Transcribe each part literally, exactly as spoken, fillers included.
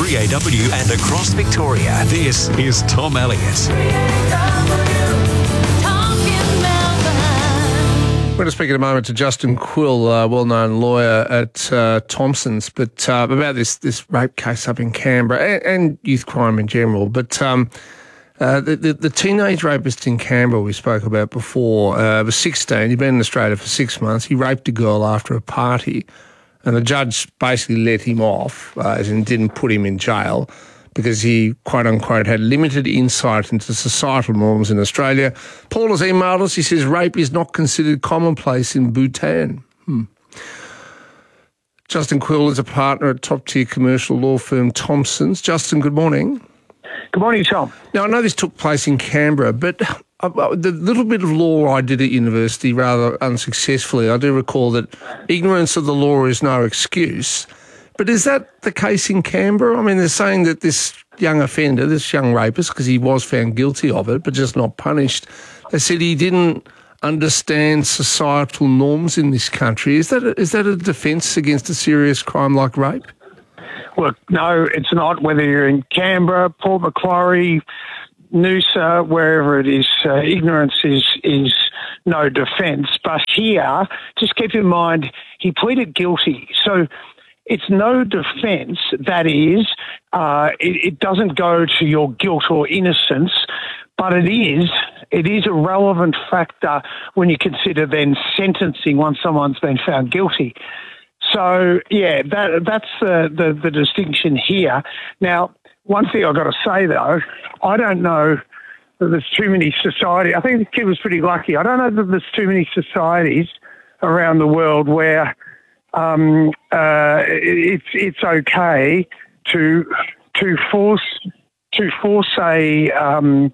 three A W and across Victoria. This is Tom Elliott. We're going to speak in a moment to Justin Quill, a well-known lawyer at uh, Thompson's, but uh, about this this rape case up in Canberra and, and youth crime in general. But um, uh, the, the, the teenage rapist in Canberra we spoke about before uh, was sixteen. He'd been in Australia for six months. He raped a girl after a party, and the judge basically let him off, uh, as in didn't put him in jail, because he, quote-unquote, had limited insight into societal norms in Australia. Paul has emailed us. He says rape is not considered commonplace in Bhutan. Hmm. Justin Quill is a partner at top-tier commercial law firm Thompson's. Justin, good morning. Good morning, Tom. Now, I know this took place in Canberra, but uh, the little bit of law I did at university, rather unsuccessfully, I do recall that ignorance of the law is no excuse. But is that the case in Canberra? I mean, they're saying that this young offender, this young rapist, because he was found guilty of it, but just not punished, they said he didn't understand societal norms in this country. Is that a, is that a defence against a serious crime like rape? Well, no, it's not. Whether you're in Canberra, Port Macquarie, Noosa, wherever it is, uh, ignorance is is no defence. But here, just keep in mind, he pleaded guilty. So it's no defence, that is, uh, it, it doesn't go to your guilt or innocence, but it is, it is a relevant factor when you consider then sentencing once someone's been found guilty. So, yeah, that, that's the, the, the distinction here. Now, one thing I've got to say, though, I don't know that there's too many societies. I think the kid was pretty lucky. I don't know that there's too many societies around the world where Um, uh, it's it's okay to to force to force a um,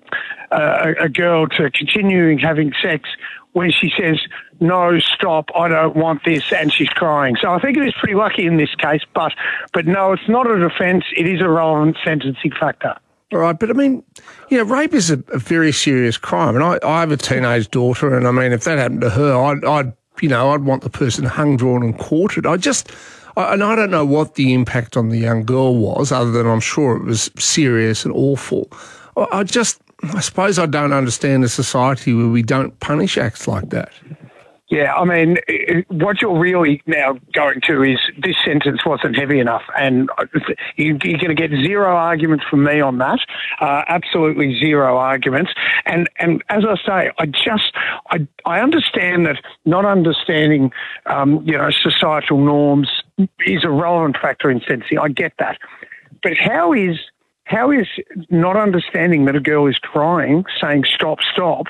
a, a girl to continuing having sex when she says no, stop, I don't want this, and she's crying. So I think it is pretty lucky in this case, but but no, it's not a defence. It is a relevant sentencing factor. All right, but I mean, you know, rape is a, a very serious crime, and I, I have a teenage daughter, and I mean, if that happened to her, I'd, I'd you know, I'd want the person hung, drawn and quartered. I just, I, and I don't know what the impact on the young girl was, other than I'm sure it was serious and awful. I, I just, I suppose I don't understand a society where we don't punish acts like that. Yeah, I mean, what you're really now going to is this sentence wasn't heavy enough, and you're going to get zero arguments from me on that, uh, absolutely zero arguments. And and as I say, I just, I, I understand that not understanding, um, you know, societal norms is a relevant factor in sentencing. I get that. But how is, how is not understanding that a girl is crying, saying stop, stop,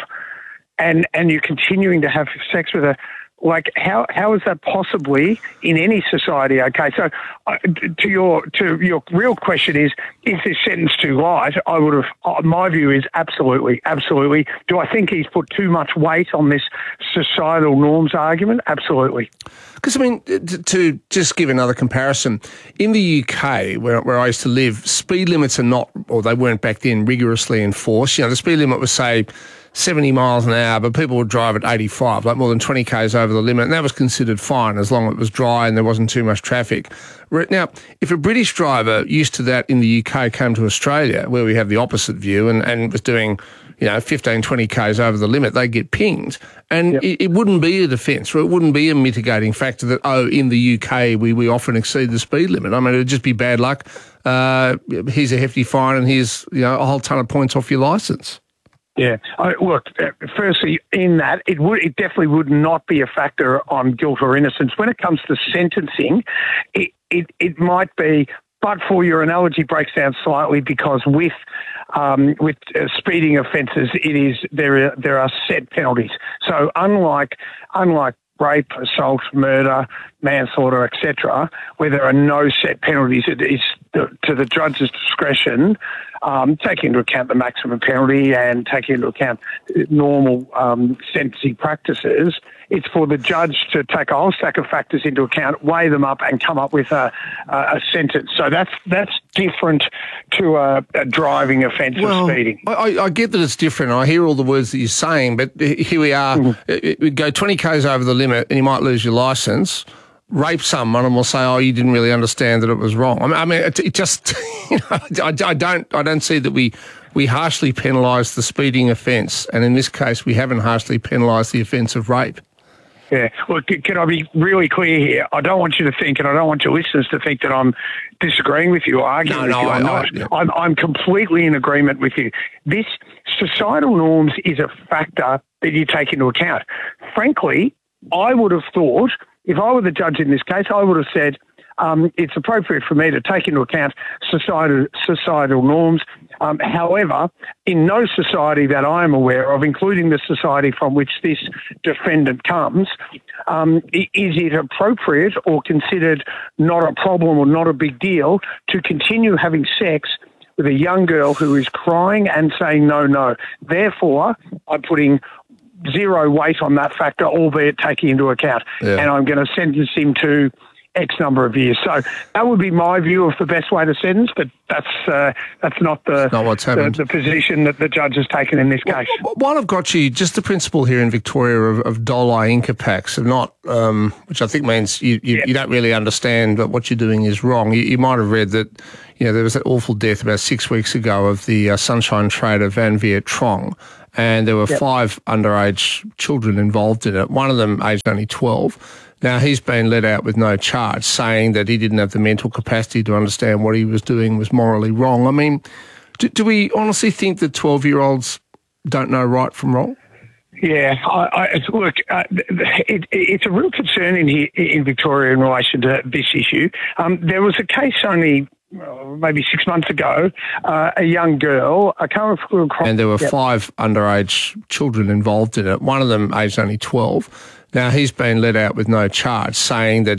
and and you're continuing to have sex with her, like how how is that possibly in any society okay? So uh, to your to your real question is, is this sentence too light? I would have, uh, my view is absolutely, absolutely. Do I think he's put too much weight on this societal norms argument? Absolutely. Because, I mean, to, to just give another comparison, in the U K, where, where I used to live, speed limits are not, or they weren't back then, rigorously enforced. You know, the speed limit was, say, seventy miles an hour, but people would drive at eighty-five, like more than twenty kays over the limit, and that was considered fine as long as it was dry and there wasn't too much traffic. Now, if a British driver used to that in the U K came to Australia, where we have the opposite view, and, and was doing, you know, fifteen, twenty kays over the limit, they'd get pinged. And yep. it, it wouldn't be a defence, or it wouldn't be a mitigating factor that, oh, in the U K we, we often exceed the speed limit. I mean, it would just be bad luck. Uh, here's a hefty fine and here's, you know, a whole ton of points off your licence. Yeah. I, look, uh, firstly, in that, it would it definitely would not be a factor on guilt or innocence. When it comes to sentencing, it, it, it might be, but for your analogy breaks down slightly because with um, with uh, speeding offences, it is there are, there are set penalties. So unlike unlike rape, assault, murder, manslaughter, et cetera, where there are no set penalties, it is to the judge's discretion, um, taking into account the maximum penalty and taking into account normal um, sentencing practices. It's for the judge to take a whole stack of factors into account, weigh them up, and come up with a, a, a sentence. So that's that's different to a, a driving offence well, of speeding. I, I get that it's different. I hear all the words that you're saying, but here we are. Mm-hmm. We go twenty kays over the limit, and you might lose your licence. rape someone and we'll say, oh, you didn't really understand that it was wrong. I mean, I mean it, it just, you know, I, I don't, I don't see that we, we harshly penalise the speeding offence, and in this case, we haven't harshly penalised the offence of rape. Yeah. Well, c- can I be really clear here? I don't want you to think, and I don't want your listeners to think that I'm disagreeing with you or arguing No, with no, you. I'm I- not. I- yeah. I'm, I'm completely in agreement with you. This societal norms is a factor that you take into account. Frankly, I would have thought, if I were the judge in this case, I would have said, um, it's appropriate for me to take into account societal, societal norms. Um, however, in no society that I'm aware of, including the society from which this defendant comes, um, i- is it appropriate or considered not a problem or not a big deal to continue having sex with a young girl who is crying and saying no, no. Therefore, I'm putting zero weight on that factor, albeit taking into account. Yeah. And I'm going to sentence him to X number of years. So that would be my view of the best way to sentence, but that's uh, that's not the, not what's the happened. the position that the judge has taken in this case. While I've got you, just the principle here in Victoria of, of doli incapax, of not, um, which I think means you, you, Yeah. you don't really understand that what you're doing is wrong. You, you might have read that, you know, there was that awful death about six weeks ago of the uh, sunshine trader Van Viet Trong, and there were Yep. five underage children involved in it, one of them aged only twelve. Now, he's been let out with no charge, saying that he didn't have the mental capacity to understand what he was doing was morally wrong. I mean, do, do we honestly think that twelve-year-olds don't know right from wrong? Yeah, I, I, it's, look, uh, it, it's a real concern in here in Victoria in relation to this issue. Um, there was a case only well, maybe six months ago, uh, a young girl, I can't remember. And there were Yep. five underage children involved in it, one of them aged only twelve. Now, he's been let out with no charge, saying that